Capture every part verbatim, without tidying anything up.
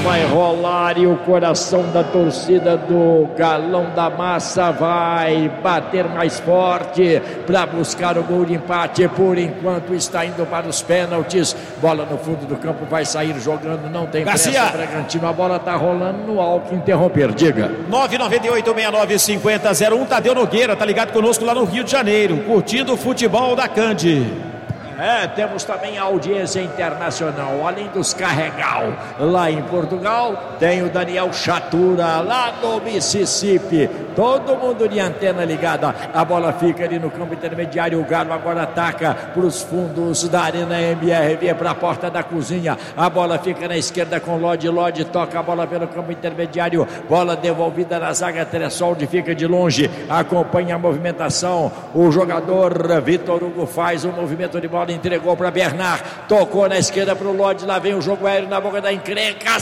vai rolar e o coração da torcida do Galão da Massa vai bater mais forte para buscar o gol de empate. Por enquanto está indo para os pênaltis. Bola no fundo do campo, vai sair jogando, não tem Garcia. pressa. Bragantino, a bola está rolando no alto, interromper, diga. nove nove oito, seis nove cinco zero zero um, Tadeu Nogueira, tá ligado conosco lá no Rio de Janeiro, curtindo o futebol da Candi. É, temos também a audiência internacional, além dos Carregal lá em Portugal, tem o Daniel Chatura lá no Mississippi, todo mundo de antena ligada, a bola fica ali no campo intermediário, o Galo agora ataca para os fundos da Arena M R V, para a porta da cozinha, a bola fica na esquerda com Lodi, Lodi toca a bola pelo campo intermediário, bola devolvida na zaga, Tressoldi fica de longe, acompanha a movimentação, o jogador Vitor Hugo faz o movimento de bola, entregou para Bernard, tocou na esquerda para o Lodi, lá vem o jogo aéreo na boca da encrenca,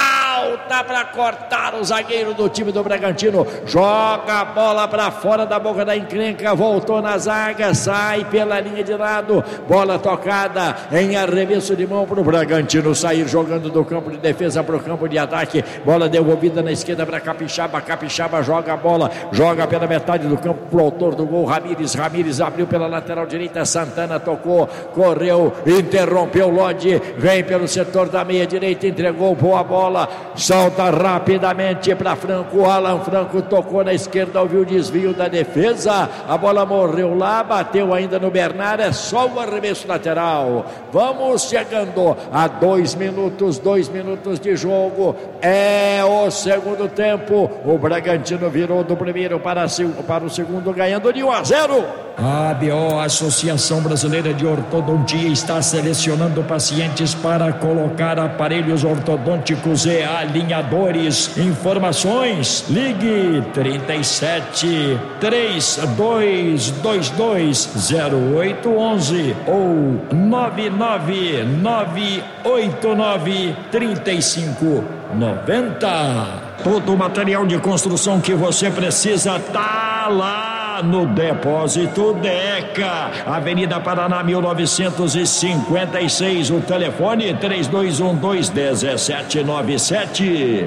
salta para cortar o zagueiro do time do Bragantino, joga a bola para fora da boca da encrenca, voltou na zaga, sai pela linha de lado, bola tocada em arremesso de mão para o Bragantino sair jogando do campo de defesa para o campo de ataque, bola devolvida na esquerda para Capixaba, Capixaba joga a bola, joga pela metade do campo para o autor do gol, Ramires, Ramires abriu pela lateral direita, Santana tocou, correu, interrompeu Lodi, vem pelo setor da meia direita, entregou boa bola, salta rapidamente para Franco, Alan Franco tocou na esquerda, ouviu o desvio da defesa, a bola morreu lá, bateu ainda no Bernard, é só o arremesso lateral. Vamos chegando a dois minutos, dois minutos de jogo, é o segundo tempo, o Bragantino virou do primeiro para, para o segundo, ganhando de um a zero. A B O, Associação Brasileira de Ortodontia, está selecionando pacientes para colocar aparelhos ortodônticos e alinhadores. Informações, ligue trinta e sete, trinta e dois vinte e dois, zero oito onze ou nove nove nove oito nove, três cinco nove zero. Todo o material de construção que você precisa tá lá no Depósito Deca, Avenida Paraná mil novecentos e cinquenta e seis, o telefone três dois um dois, um sete nove sete.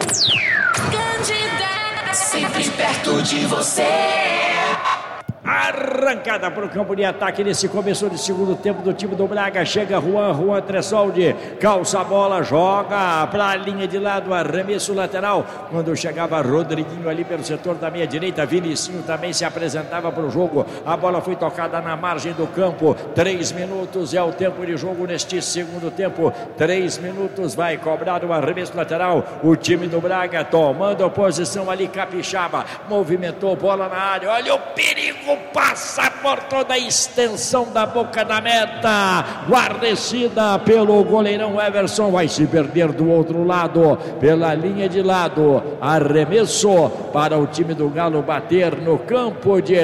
Candidata, sempre perto de você. Arrancada para o campo de ataque nesse começo de segundo tempo do time do Braga. Chega Juan, Juan Tressoldi, calça a bola, joga para a linha de lado, arremesso lateral. Quando chegava Rodriguinho ali pelo setor da meia direita, Vinicinho também se apresentava para o jogo. A bola foi tocada na margem do campo. Três minutos é o tempo de jogo neste segundo tempo. Três minutos, vai cobrar o arremesso lateral. O time do Braga tomando posição ali, Capixaba movimentou, bola na área. Olha o perigo, passa por toda a extensão da boca da meta, guarnecida pelo goleirão Everson, vai se perder do outro lado, pela linha de lado, arremesso para o time do Galo bater no campo de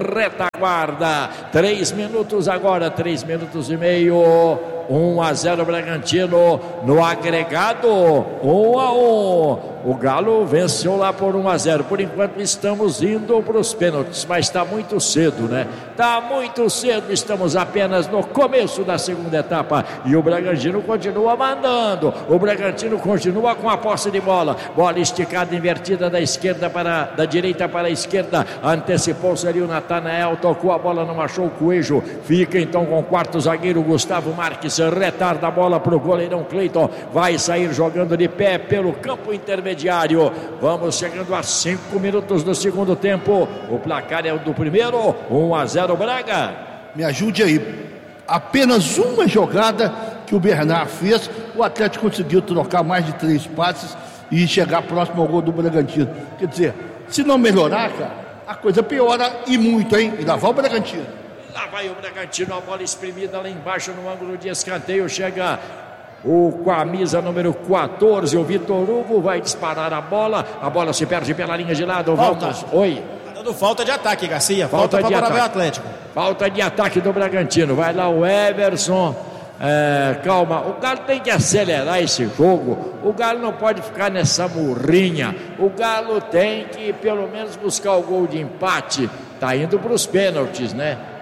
retaguarda. Três minutos agora, três minutos e meio, um a zero Bragantino no agregado, um a um. O Galo venceu lá por um a zero. Por enquanto estamos indo para os pênaltis, mas está muito cedo, né? Está muito cedo, estamos apenas no começo da segunda etapa e o Bragantino continua mandando. O Bragantino continua com a posse de bola. Bola esticada, invertida da esquerda para da direita para a esquerda. Antecipou-se ali o Natanael, tocou a bola, não achou o Coelho. Fica então com o quarto zagueiro Gustavo Marques, retarda a bola para o goleirão Cleiton. Vai sair jogando de pé pelo campo intermediário. Vamos chegando a cinco minutos do segundo tempo. O placar é o do primeiro, um a zero Braga. Me ajude aí. Apenas uma jogada que o Bernard fez, o Atlético conseguiu trocar mais de três passes e chegar próximo ao gol do Bragantino. Quer dizer, se não melhorar, cara, a coisa piora e muito, hein? E lá vai o Bragantino. Lá vai o Bragantino, a bola exprimida lá embaixo no ângulo de escanteio. Chega o camisa número quatorze, o Vitor Hugo, vai disparar a bola. A bola se perde pela linha de lado. Falta. Vamos. Oi. Tá dando falta de ataque, Garcia. Falta, falta para o Atlético. Falta de ataque do Bragantino. Vai lá o Everson. É, calma, o Galo tem que acelerar esse jogo. O Galo não pode ficar nessa murrinha. O Galo tem que pelo menos buscar o gol de empate. Tá indo para os pênaltis, né?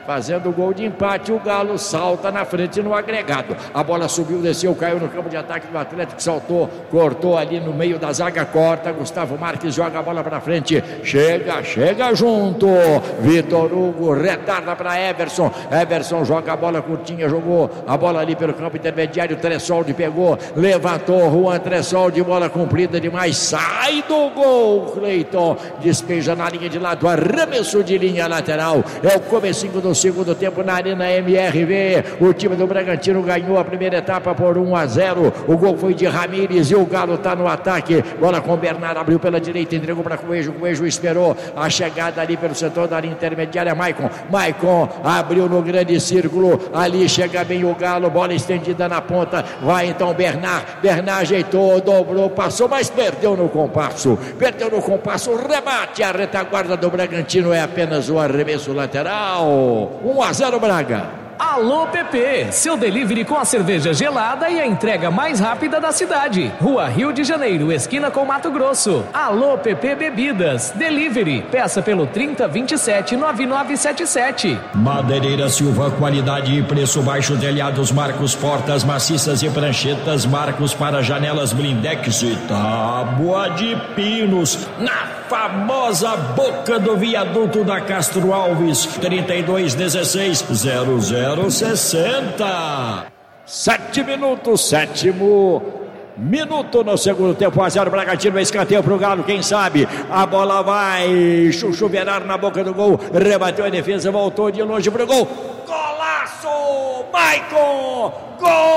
fazendo o gol de empate. O Galo salta na frente no agregado. A bola subiu, desceu, caiu no campo de ataque do Atlético, saltou, cortou ali no meio da zaga, corta. Gustavo Marques joga a bola para frente. Chega, chega junto. Vitor Hugo retarda para Everson. Everson joga a bola curtinha, jogou a bola ali pelo campo intermediário. Tressoldi pegou, levantou. Juan Tressoldi, bola cumprida demais. Sai do gol, Cleiton. Despeja na linha de lado, arremesso de linha lateral. É o comecinho do segundo tempo na Arena M R V. O time do Bragantino ganhou a primeira etapa por um a zero. O gol foi de Ramírez e o Galo está no ataque. Bola com o Bernardo, abriu pela direita, entregou para Coelho. Coelho esperou a chegada ali pelo setor da linha intermediária. Maicon, Maicon abriu no grande círculo. Ali chega bem o Galo, bola estendida na ponta. Vai então Bernard. Bernard ajeitou, dobrou, passou, mas perdeu no compasso. Perdeu no compasso. Rebate. A retaguarda do Bragantino é apenas o arremesso lateral. um a zero Braga. Alô P P, seu delivery com a cerveja gelada e a entrega mais rápida da cidade. Rua Rio de Janeiro, esquina com Mato Grosso. Alô P P Bebidas, delivery. Peça pelo trinta, vinte e sete, noventa e nove setenta e sete. Madeireira Silva, qualidade e preço baixo, telhados Marcos, portas maciças e pranchetas Marcos para janelas blindex e tábua de pinos. Na famosa boca do viaduto da Castro Alves, trinta e dois, dezesseis, zero zero sessenta. Sete minutos, sétimo minuto no segundo tempo. um a zero Bragantino, escanteio pro Galo. Quem sabe a bola vai chuchuverar na boca do gol. Rebateu a defesa, voltou de longe pro gol. Golaço! Maicon! Gol!